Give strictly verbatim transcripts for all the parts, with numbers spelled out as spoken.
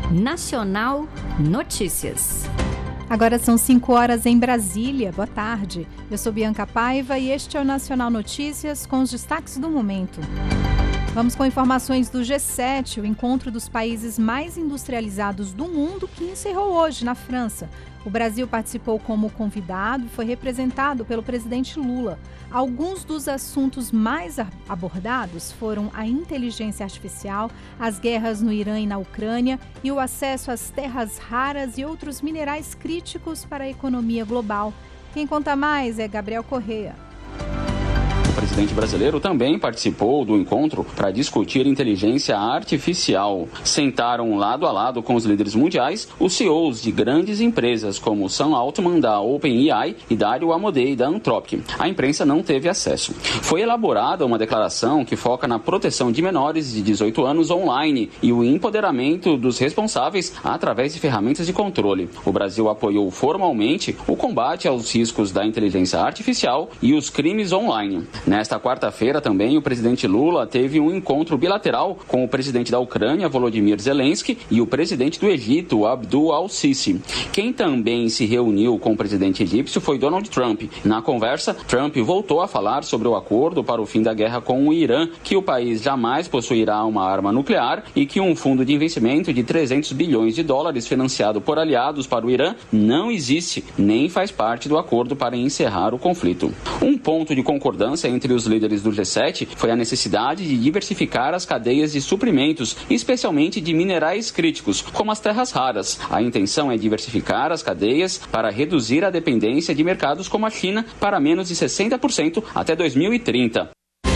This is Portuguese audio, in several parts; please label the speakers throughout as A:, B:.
A: Nacional Notícias.
B: Agora são cinco horas em Brasília. Boa tarde. Eu sou Bianca Paiva e este é o Nacional Notícias com os destaques do momento. Vamos com informações do G sete, o encontro dos países mais industrializados do mundo, que encerrou hoje na França. O Brasil participou como convidado e foi representado pelo presidente Lula. Alguns dos assuntos mais abordados foram a inteligência artificial, as guerras no Irã e na Ucrânia e o acesso às terras raras e outros minerais críticos para a economia global. Quem conta mais é Gabriel Correa.
C: O presidente brasileiro também participou do encontro para discutir inteligência artificial. Sentaram lado a lado com os líderes mundiais os C E Os de grandes empresas como Sam Altman da OpenAI e Dario Amodei da Anthropic. A imprensa não teve acesso. Foi elaborada uma declaração que foca na proteção de menores de dezoito anos online e o empoderamento dos responsáveis através de ferramentas de controle. O Brasil apoiou formalmente o combate aos riscos da inteligência artificial e os crimes online. Nesta quarta-feira também o presidente Lula teve um encontro bilateral com o presidente da Ucrânia, Volodymyr Zelensky, e o presidente do Egito, Abdul al-Sisi. Quem também se reuniu com o presidente egípcio foi Donald Trump. Na conversa, Trump voltou a falar sobre o acordo para o fim da guerra com o Irã, que o país jamais possuirá uma arma nuclear e que um fundo de investimento de trezentos bilhões de dólares financiado por aliados para o Irã não existe, nem faz parte do acordo para encerrar o conflito. Um ponto de concordância entre os líderes do G sete foi a necessidade de diversificar as cadeias de suprimentos, especialmente de minerais críticos, como as terras raras. A intenção é diversificar as cadeias para reduzir a dependência de mercados como a China para menos de sessenta por cento até dois mil e trinta.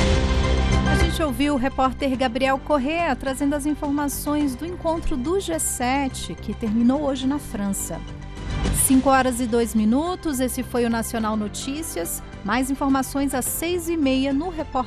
B: A gente ouviu o repórter Gabriel Correa trazendo as informações do encontro do G sete, que terminou hoje na França. cinco horas e dois minutos, esse foi o Nacional Notícias. Mais informações às seis e meia no repórter.